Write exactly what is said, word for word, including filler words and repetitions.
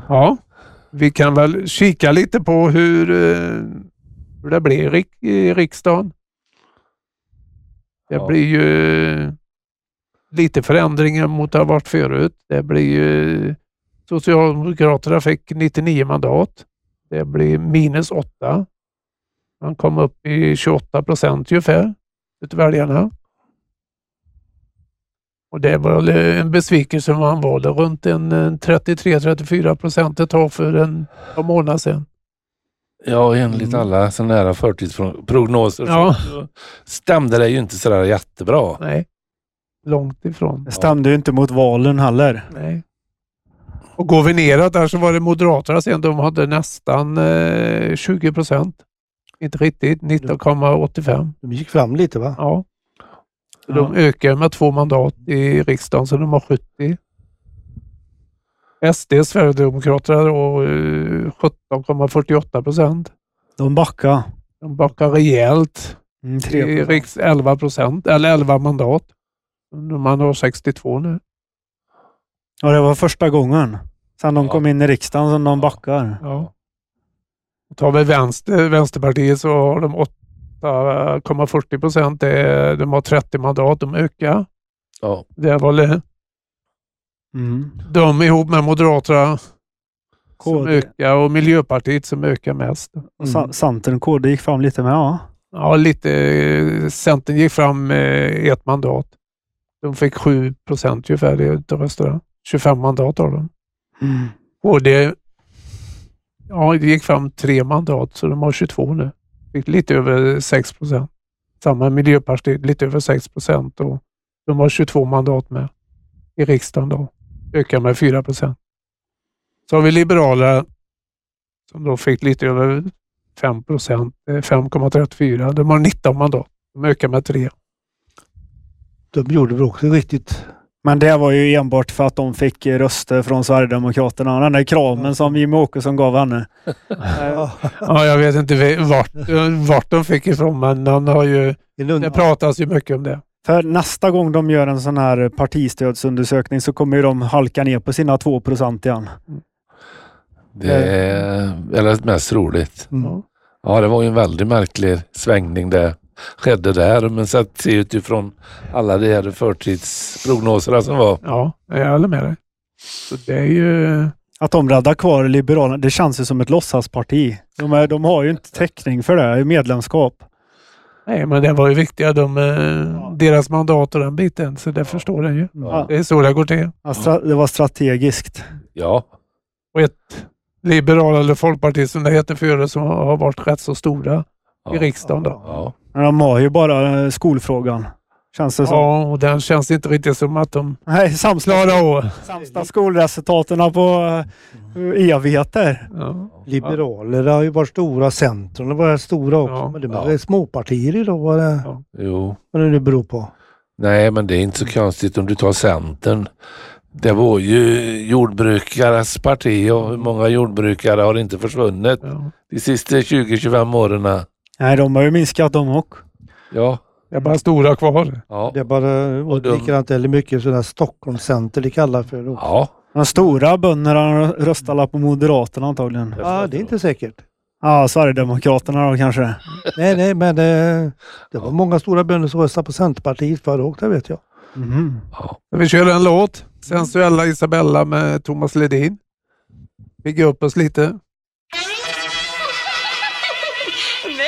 Ja, vi kan väl kika lite på hur, hur det blir i, i riksdagen. Det Ja. blir ju lite förändringar mot det har varit förut. Det blir ju Socialdemokraterna fick nittionio mandat. Det blir minus åtta. Man kom upp i tjugoåtta procent ungefär utav väljarna. Och det var en besvikelse som man var där runt en trettiotre till trettiofyra procent ett tag för en par månader sedan. Ja, enligt Mm. alla sådana här förtidsprognoser Ja. så stämde det ju inte sådär jättebra. Nej, långt ifrån. Det stämde ju inte mot valen heller. Nej. Och går vi neråt där så var det Moderaterna sen. De hade nästan eh, tjugo procent. Inte riktigt, nitton komma åttiofem. De gick fram lite va? Ja. Så Ja. de ökar med två mandat i riksdagen så de har sjuttio. S D, Sverigedemokraterna då eh, sjutton komma fyrtioåtta procent. De backade. De backar rejält. Mm, I tre procent. riks elva procent, eller elva mandat. Man har sextiotvå nu. Ja, det var första gången. Sen de Ja. kom in i riksdagen som de backar. Ja. Tar vi vänster, Vänsterpartiet så har de åtta komma fyrtio procent. De har trettio mandat, de ökar. Ja. Det var det. Mm. De ihop med Moderaterna som K D. ökar och Miljöpartiet som ökar mest. Och Sa- Centern och K D gick fram lite med, ja. Ja, lite. Centern gick fram med ett mandat. De fick sju procent ungefär utav rösterna. tjugofem mandat av dem. Mm. Och det, ja, det gick fram tre mandat så de har tjugotvå nu. Fick lite över sex procent. Samma Miljöpartiet lite över sex procent och de har tjugotvå mandat med i riksdagen då. Ökar med fyra procent. Så har vi liberaler som då fick lite över fem procent, fem komma trettiofyra. De har nitton mandat. De ökar med tre. De gjorde väl också riktigt. Men det var ju enbart för att de fick röster från Sverigedemokraterna. Den där kramen som Jimmie Åkesson gav henne. Ja. Ja, jag vet inte vart, vart de fick ifrån, men han har ju, det pratas ju mycket om det. För nästa gång de gör en sån här partistödsundersökning så kommer ju de halka ner på sina två procent igen. Det är väldigt mest roligt. Mm. Ja, det var ju en väldigt märklig svängning det skedde där. Men så att se utifrån alla de här förtidsprognoserna som var. Ja, jag håller med dig. Så det är ju... Att de räddar kvar Liberalerna, det känns ju som ett låtsasparti. De, är, de har ju inte täckning för det, medlemskap. Nej, men det var ju viktiga, de, ja. deras mandat och den biten, så det förstår den ju. Ja. Det är så det går till. Ja, det var strategiskt. Ja. Och ett liberal eller folkparti som det heter före som har varit rätt så stora Ja. i riksdagen då. Ja. Men de har ju bara skolfrågan. Känns det som. Ja, och den känns inte riktigt som att de Nej, sämsta, klarar av. sämsta skolresultaten på uh, evigheter. Ja. Liberaler har ju varit stora, Centern har varit stora också. Ja. Men det är småpartier idag vad det, Ja. Jo. vad det nu beror på. Nej, men det är inte så konstigt om du tar Centern. Det var ju jordbrukares parti och hur många jordbrukare har inte försvunnit Ja. de sista tjugo till tjugofem åren. Nej, de har ju minskat dem också. Ja. Det är bara stora kvar. Ja. Det är bara, och de- likadant eller mycket sådana Stockholmscenter de kallar för det också. Ja. De stora bönderna röstar alla på Moderaterna antagligen. Ja, det är inte säkert. Ja, Sverigedemokraterna då kanske. Nej, nej, men det, det var många stora bönder som röstade på Centerpartiet förra året, det vet jag. Mhm. Ja. Vi kör en låt. Sensuella Isabella med Thomas Ledin. Bygga upp oss lite.